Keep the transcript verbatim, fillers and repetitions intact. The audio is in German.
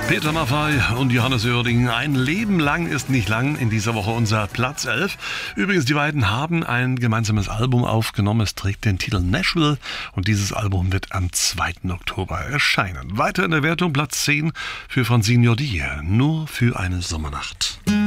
Peter Maffay und Johannes Oerding. Ein Leben lang ist nicht lang. In dieser Woche unser Platz elf. Übrigens, die beiden haben ein gemeinsames Album aufgenommen. Es trägt den Titel Nashville und dieses Album wird am zweiten Oktober erscheinen. Weiter in der Wertung Platz zehn für Francine Jordi. Nur für eine Sommernacht.